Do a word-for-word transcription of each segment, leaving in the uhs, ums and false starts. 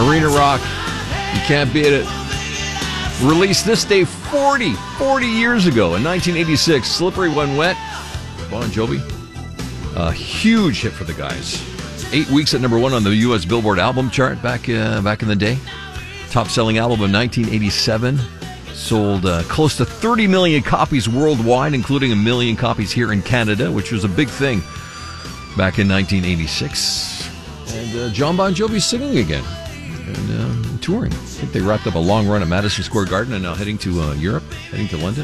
Arena Rock. You can't beat it. Released this day forty, forty years ago in nineteen eighty-six. Slippery When Wet. Bon Jovi. A huge hit for the guys. Eight weeks at number one on the U S Billboard album chart back uh, back in the day. Top-selling album of nineteen eighty-seven. Sold uh, close to thirty million copies worldwide, including a million copies here in Canada, which was a big thing back in nineteen eighty-six. And uh, John Bon Jovi's singing again and uh, touring. I think they wrapped up a long run at Madison Square Garden and now heading to uh, Europe, heading to London.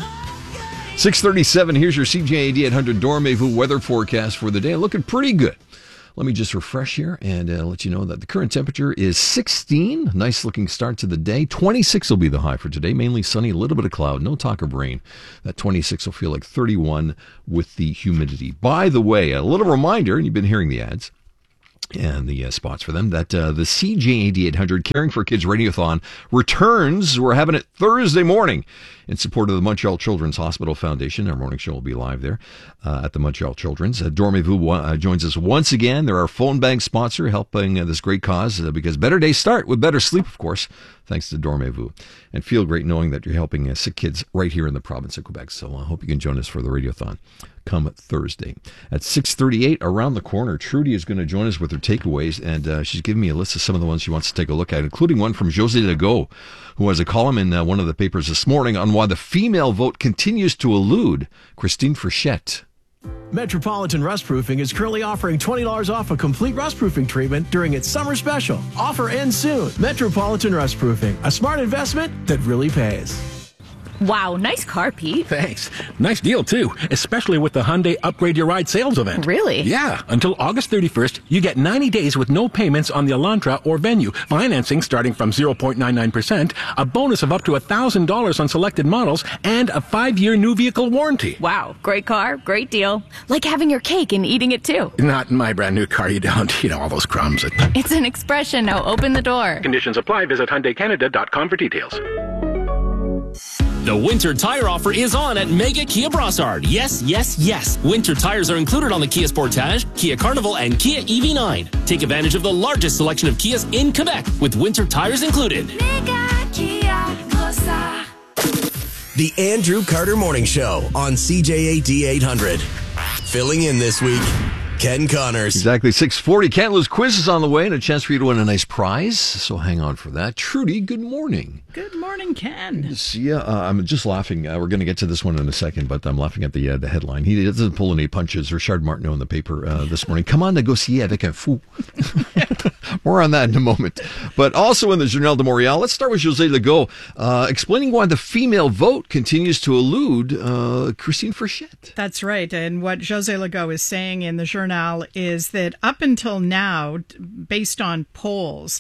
six thirty-seven, here's your C J A D eight hundred Dormez-vous weather forecast for the day. Looking pretty good. Let me just refresh here and uh, let you know that the current temperature is sixteen. Nice looking start to the day. twenty-six will be the high for today. Mainly sunny, a little bit of cloud, no talk of rain. That twenty-six will feel like thirty-one with the humidity. By the way, a little reminder, and you've been hearing the ads and the uh, spots for them, that uh, the C J A D eight hundred Caring for Kids Radiothon returns. We're having it Thursday morning in support of the Montreal Children's Hospital Foundation. Our morning show will be live there uh, at the Montreal Children's. Uh, Dormez-vous uh, joins us once again. They're our phone bank sponsor, helping uh, this great cause uh, because better days start with better sleep, of course, thanks to Dormez-vous. And feel great knowing that you're helping uh, sick kids right here in the province of Quebec. So I hope you can join us for the Radiothon come Thursday. At six thirty-eight, around the corner, Trudy is going to join us with her takeaways, and uh, she's giving me a list of some of the ones she wants to take a look at, including one from José Legault, who has a column in uh, one of the papers this morning on why the female vote continues to elude Christine Frechette. Metropolitan Rustproofing is currently offering twenty dollars off a complete rustproofing treatment during its summer special. Offer ends soon. Metropolitan Rustproofing, a smart investment that really pays. Wow, nice car, Pete. Thanks. Nice deal, too, especially with the Hyundai Upgrade Your Ride sales event. Really? Yeah. Until August thirty-first, you get ninety days with no payments on the Elantra or Venue, financing starting from zero point nine nine percent, a bonus of up to one thousand dollars on selected models, and a five-year new vehicle warranty. Wow, great car, great deal. Like having your cake and eating it, too. Not in my brand new car. You don't eat all those crumbs. It's an expression. Now open the door. Conditions apply. Visit Hyundai Canada dot com for details. The winter tire offer is on at Mega Kia Brossard. Yes, yes, yes. Winter tires are included on the Kia Sportage, Kia Carnival, and Kia E V nine. Take advantage of the largest selection of Kias in Quebec with winter tires included. Mega Kia Brossard. The Andrew Carter Morning Show on C J A D eight hundred. Filling in this week, Ken Connors. Exactly, six forty. Can't lose quiz is on the way and a chance for you to win a nice prize. So hang on for that. Trudy, good morning. Good morning, Ken. Good to see you. Uh, I'm just laughing. Uh, we're going to get to this one in a second, but I'm laughing at the uh, the headline. He doesn't pull any punches. Richard Martineau in the paper uh, this morning. Comment négocier avec un fou. More on that in a moment. But also in the Journal de Montréal, let's start with José Legault, uh, explaining why the female vote continues to elude uh, Christine Frechette. That's right. And what José Legault is saying in the Journal is that up until now, based on polls,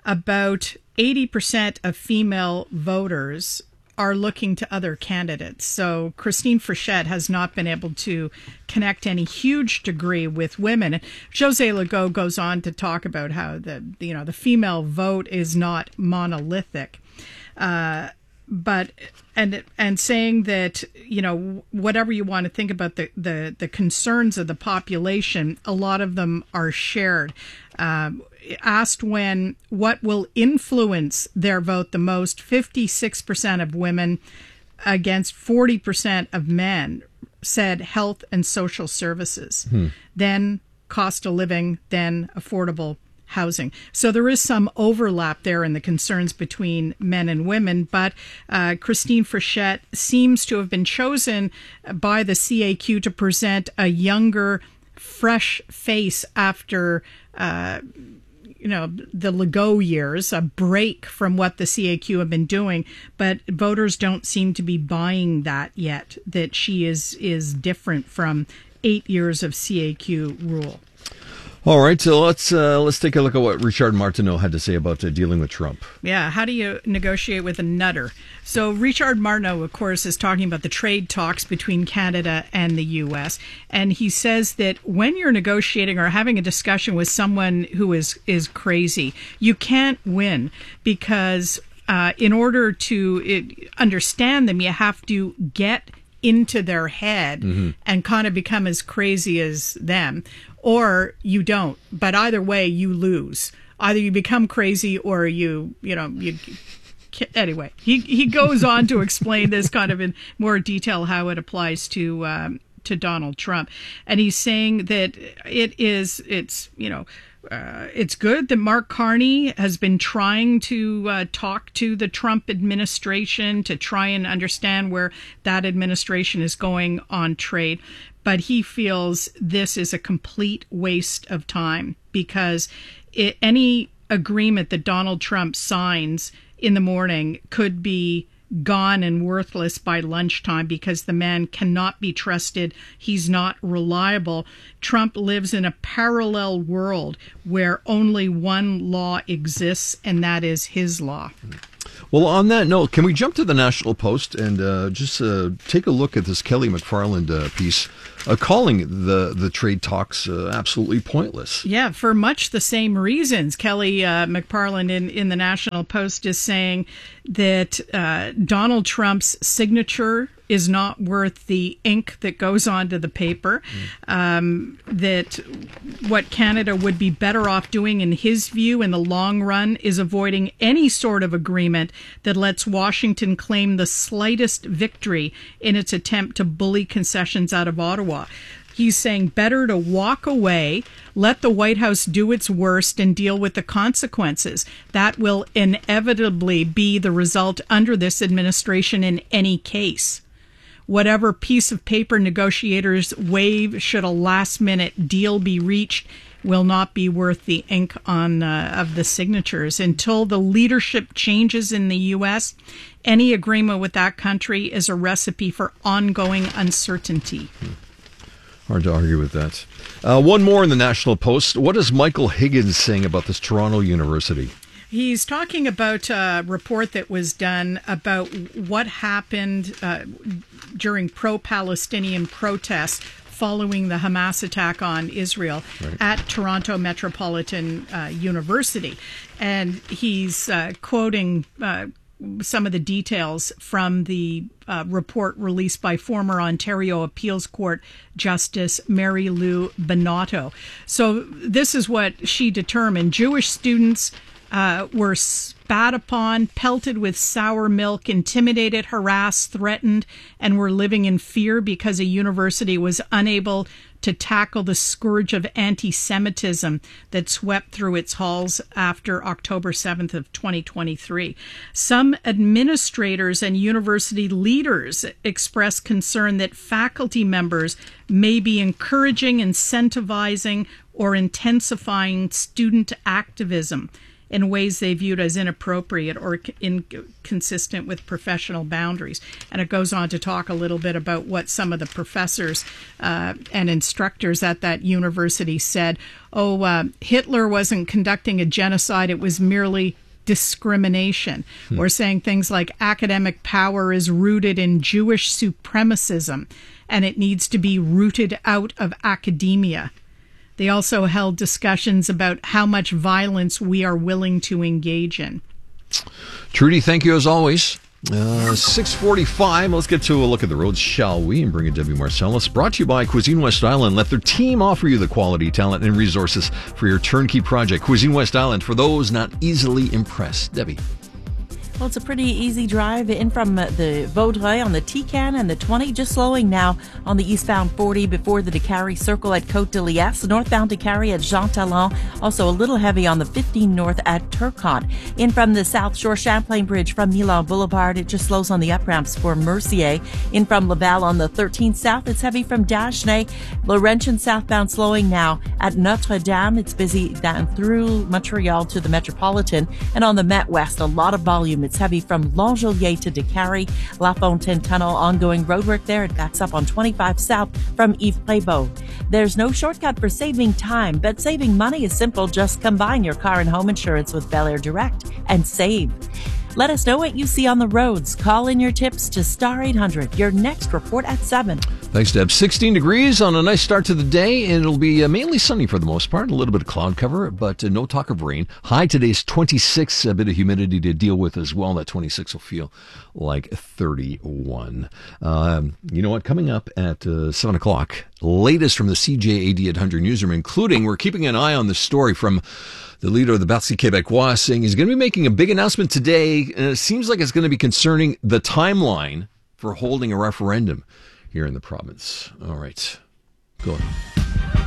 about eighty percent of female voters are looking to other candidates. So Christine Frechette has not been able to connect any huge degree with women. José Legault goes on to talk about how the you know the female vote is not monolithic, uh, but and and saying that you know whatever you want to think about the the, the concerns of the population, a lot of them are shared. Um, asked when what will influence their vote the most, fifty-six percent of women against forty percent of men said health and social services, hmm. then cost of living, then affordable housing. So there is some overlap there in the concerns between men and women, but uh, Christine Frechette seems to have been chosen by the C A Q to present a younger, fresh face after uh, you know, the Legault years, a break from what the C A Q have been doing, but voters don't seem to be buying that yet, that she is is different from eight years of C A Q rule. All right, so let's uh, let's take a look at what Richard Martineau had to say about uh, dealing with Trump. Yeah, how do you negotiate with a nutter? So Richard Martineau, of course, is talking about the trade talks between Canada and the U S, and he says that when you're negotiating or having a discussion with someone who is is crazy, you can't win because uh, in order to it, understand them, you have to get into their head mm-hmm. and kind of become as crazy as them. Or you don't. But either way, you lose. either you become crazy or you, you know, you. Anyway, he he goes on to explain this kind of in more detail how it applies to um, to Donald Trump, and he's saying that it is it's you know. Uh, it's good that Mark Carney has been trying to uh, talk to the Trump administration to try and understand where that administration is going on trade. But he feels this is a complete waste of time because it, any agreement that Donald Trump signs in the morning could be gone and worthless by lunchtime because the man cannot be trusted. He's not reliable. Trump lives in a parallel world where only one law exists, and that is his law. Well, on that note, can we jump to the National Post and uh, just uh, take a look at this Kelly McFarland uh, piece uh, calling the, the trade talks uh, absolutely pointless? Yeah, for much the same reasons. Kelly uh, McFarland in, in the National Post is saying that uh, Donald Trump's signature is not worth the ink that goes onto the paper, mm. um, that what Canada would be better off doing, in his view, in the long run, is avoiding any sort of agreement that lets Washington claim the slightest victory in its attempt to bully concessions out of Ottawa. He's saying better to walk away, let the White House do its worst, and deal with the consequences. That will inevitably be the result under this administration in any case. Whatever piece of paper negotiators waive should a last-minute deal be reached will not be worth the ink on uh, of the signatures. Until the leadership changes in the U S, any agreement with that country is a recipe for ongoing uncertainty. Hmm. Hard to argue with that. Uh, one more in the National Post. What is Michael Higgins saying about this Toronto University? He's talking about a report that was done about what happened uh, during pro-Palestinian protests following the Hamas attack on Israel right. at Toronto Metropolitan uh, University. And he's uh, quoting uh, some of the details from the uh, report released by former Ontario Appeals Court Justice Mary Lou Bonatto. So this is what she determined. Jewish students Uh, were spat upon, pelted with sour milk, intimidated, harassed, threatened, and were living in fear because a university was unable to tackle the scourge of anti-Semitism that swept through its halls after October seventh of twenty twenty-three. Some administrators and university leaders expressed concern that faculty members may be encouraging, incentivizing, or intensifying student activism in ways they viewed as inappropriate or inconsistent with professional boundaries. And it goes on to talk a little bit about what some of the professors uh, and instructors at that university said. Oh, uh, Hitler wasn't conducting a genocide, it was merely discrimination. Hmm. Or saying things like academic power is rooted in Jewish supremacism and it needs to be rooted out of academia. They also held discussions about how much violence we are willing to engage in. Trudy, thank you as always. Uh, six forty-five, let's get to a look at the roads, shall we? And bring in Debbie Marcellus. Brought to you by Cuisine West Island. Let their team offer you the quality, talent, and resources for your turnkey project. Cuisine West Island, for those not easily impressed. Debbie. Well, it's a pretty easy drive in from the Vaudreuil on the T-Can and the twenty, just slowing now on the eastbound forty before the Décarie Circle at Côte de Liesse, northbound Décarie at Jean Talon, also a little heavy on the fifteen north at Turcotte. In from the South Shore Champlain Bridge from Milan Boulevard, it just slows on the up-ramps for Mercier. In from Laval on the thirteenth south, it's heavy from Dagenais. Laurentian southbound slowing now at Notre-Dame. It's busy down through Montreal to the Metropolitan. And on the Met West, a lot of volume. It's heavy from L'Angelier to Décarie. La Fontaine Tunnel, ongoing roadwork there. It backs up on twenty-five south from Yves Prévost. There's no shortcut for saving time, but saving money is simple. Just combine your car and home insurance with Bel Air Direct and save. Let us know what you see on the roads. Call in your tips to Star eight hundred. Your next report at seven. Thanks, Deb. sixteen degrees on a nice start to the day, and it'll be uh, mainly sunny for the most part. A little bit of cloud cover, but uh, no talk of rain. High today's twenty-six, a bit of humidity to deal with as well. That twenty-six will feel like thirty-one. Um, you know what? Coming up at uh, seven o'clock, latest from the C J A D eight hundred newsroom, including we're keeping an eye on the story from the leader of the Parti Québécois saying he's going to be making a big announcement today, and it seems like it's going to be concerning the timeline for holding a referendum here in the province. All right. Go ahead.